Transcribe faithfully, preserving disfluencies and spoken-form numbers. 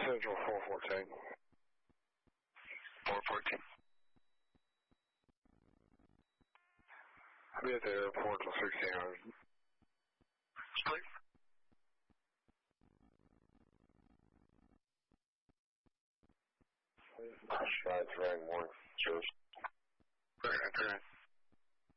Central four fourteen. four fourteen. I'll be at the airport till sixteen hundred. Clear. That's right, it's running more. Right, right.